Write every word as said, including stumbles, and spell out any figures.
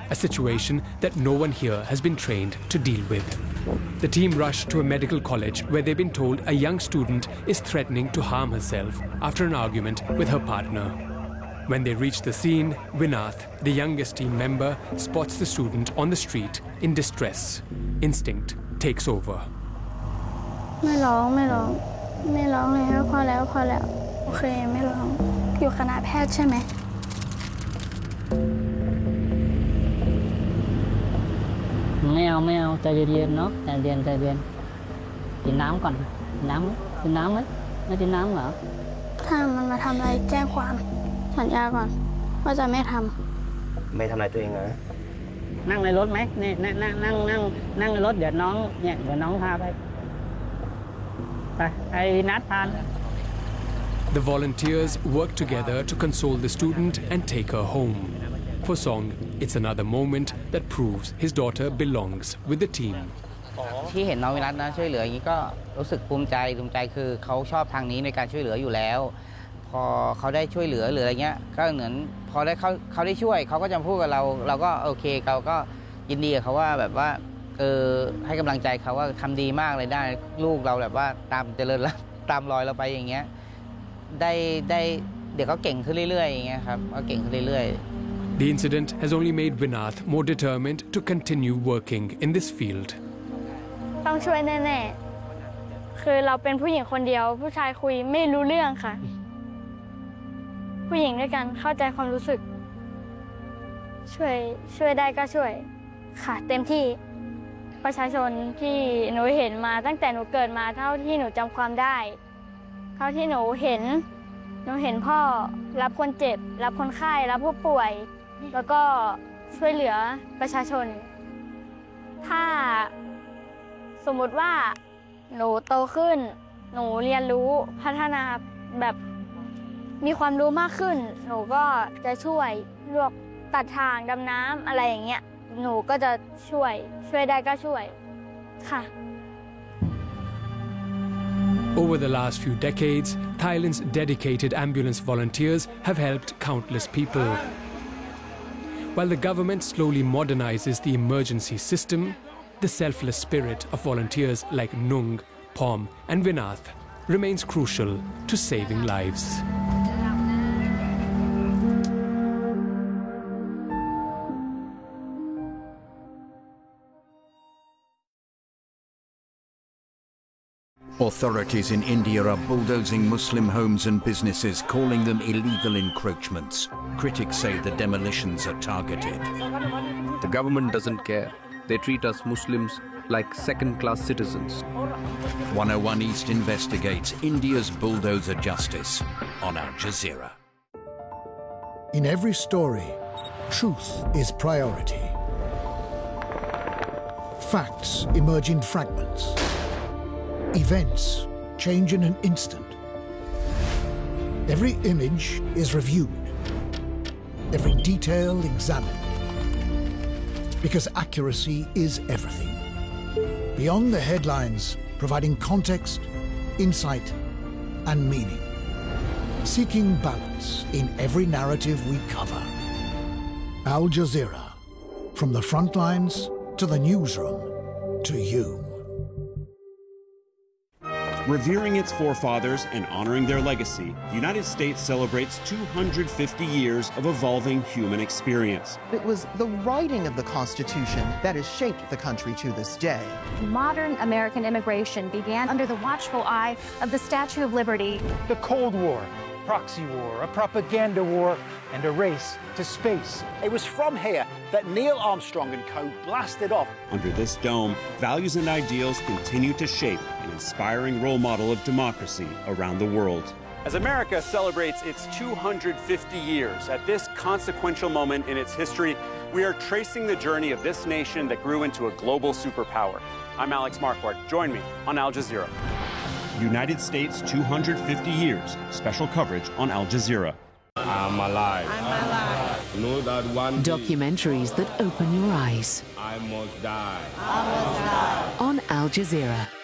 a situation that no one here has been trained to deal with. The team rush to a medical college where they've been told a young student is threatening to harm herself after an argument with her partner. When they reach the scene, Vinath, the youngest team member, spots the student on the street in distress. Instinct takes over. ไม่ร้องไม่ร้องไม่ร้องเลยครับพอแล้วพอแล้วโอเคไม่ร้องอยู่คณะแพทย์ใช่ไหมไม่เอาไม่เอาใจเย็นๆเนาะใจเย็นใจเย็นกินน้ำก่อนน้ำกินน้ำไหมไม่กินน้ำเหรอถ้ามันมาทำอะไรแจ้งความสัญญาก่อนว่าจะไม่ทำไม่ทำอะไรตัวเองเหรอนั่งในรถไหมนี่นั่งนั่งนั่งนั่งนั่งในรถเดี๋ยวน้องเนี่ยเดี๋ยวน้องพาไปไปไอ้นัดพา The volunteers work together to console the student and take her home. For Song, it's another moment that proves his daughter belongs with the team. ที่เห็นน้องวิรัตนะช่วยเหลืออย่างนี้ก็รู้สึกภูมิใจภูมิใจคือเขาชอบทางนี้ในการช่วยเหลืออยู่แล้วพอเขาได้ช่วยเหลือหรืออะไรเงี้ยก็เหมือนพอได้เขาเขาได้ช่วยเขาก็จะพูดกับเราเราก็โอเคเราก็ยินดีกับเขาว่าแบบว่าเออให้กำลังใจเขาว่าทำดีมากเลยได้ลูกเราแบบว่าตามเจริญตามรอยเราไปอย่างเงี้ยได้ได้เดี๋ยวเขาเก่งขึ้นเรื่อยๆอย่างเงี้ยครับก็เก่งขึ้นเรื่อยๆ The incident has only made Vinath more determined to continue working in this field. ต้องช่วยแน่ๆคือเราเป็นผู้หญิงคนเดียวผู้ชายคุยไม่รู้เรื่องค่ะผู้หญิงด้วยกันเข้าใจความรู้สึกช่วยช่วยได้ก็ช่วยค่ะเต็มที่ประชาชนที่หนูเห็นมาตั้งแต่หนูเกิดมาเท่าที่หนูจำความได้เท่าที่หนูเห็นหนูเห็นพ่อรับคนเจ็บรับคนไข้รับผู้ป่วยแล้วก็ช่วยเหลือประชาชนถ้าสมมุติว่าหนูโตขึ้นหนูเรียนรู้พัฒนาแบบมีความรู้มากขึ้นหนูก็จะช่วยลวกตัดทางดำน้ำอะไรอย่างเงี้ยหนูก็จะช่วยช่วยได้ก็ช่วยค่ะ Over the last few decades, Thailand's dedicated ambulance volunteers have helped countless people. While the government slowly modernizes the emergency system, the selfless spirit of volunteers like Nung, Pom and Vinath remains crucial to saving lives. Authorities in India are bulldozing Muslim homes and businesses, calling them illegal encroachments. Critics say the demolitions are targeted. The government doesn't care. They treat us Muslims like second-class citizens. one oh one East investigates India's bulldozer justice on Al Jazeera. In every story, truth is priority. Facts emerge in fragments. Events change in an instant. Every image is reviewed, every detail examined, because accuracy is everything. Beyond the headlines, providing context, insight, and meaning. Seeking balance in every narrative we cover. Al Jazeera, from the front lines to the newsroom, to you. Revering its forefathers and honoring their legacy, the United States celebrates two hundred fifty years of evolving human experience. It was the writing of the Constitution that has shaped the country to this day. Modern American immigration began under the watchful eye of the Statue of Liberty. The Cold War, proxy war, a propaganda war, and a race to space. It was from here that Neil Armstrong and co blasted off. Under this dome, values and ideals continue to shape an inspiring role model of democracy around the world. As America celebrates its two hundred fifty years, at this consequential moment in its history, we are tracing the journey of this nation that grew into a global superpower. I'm Alex Marquardt. Join me on Al Jazeera. United States two hundred fifty years, special coverage on Al Jazeera. I'm alive. I'm alive. Know that one Documentaries that open your eyes. I must die. I must die. On Al Jazeera.